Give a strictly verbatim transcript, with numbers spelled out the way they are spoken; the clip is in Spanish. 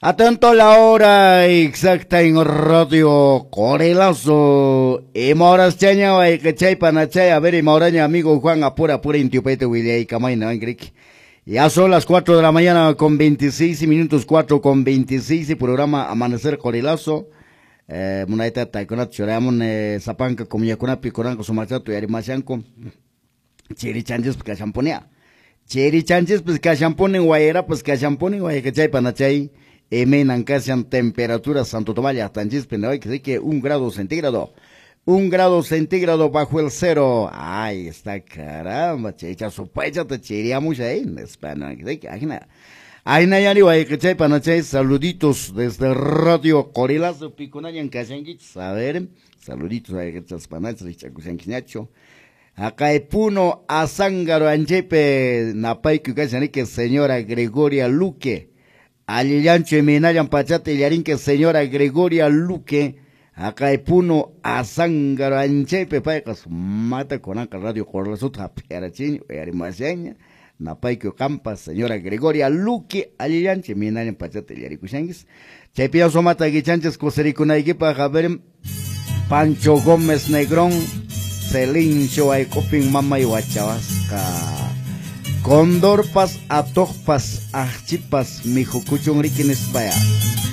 Atento a la hora exacta en Radio Corelazo. Y moras chaña, vai que chay panachay, a ver, y moraña, amigo Juan, apura, apura, intiupete, Willy, camaina, en Greek. Ya son las cuatro de la mañana con veintiséis minutos, cuatro con veintiséis, y programa Amanecer Corelazo. Eh, munaita taikonat choramon, eh, zapanca, comiyakuna, picoranco, sumachato, y arimachanco. Chiri chanches, pues, champonea. Chiri chanches, pues, que champonen, guayera, pues, que champonen, guay, que chay panachay. Emenan casi en temperatura Santo Tomás tan chispen hoy que sí que un grado centígrado, un grado centígrado bajo el cero. Ay, está caramba, checha, su pecha te chiríamos ahí en España, que sí que hay nada. Ay, Nayari, guay, que chay, panachay, saluditos desde Radio Corelazo, Piconayan, Casanguich, a ver, saluditos a que chas panachas, chacusanquinacho. Acá es Puno, a Zángaro, Anchepe, Napay, que señora Gregoria Luque. Alillancho y Minayan Pachate y Yarinque, señora Gregoria Luque, acá de Puno, a Zángaro, Anchepe, Paycas, mata con Anca Radio Corelazo, Tapiarachín, Arimaseña, Napaico Campas, señora Gregoria Luque, Alillancho y Minayan Pachate y Yaricuchanguis, Chepiazo Mata Guichanches, Cosericunaiguipa, Javer, Pancho Gómez Negrón, Celincho, Aicopin, Mama y Huachabasca. Condorpas, Atojpas, Achipas, Mijocuchon Riquines Paya.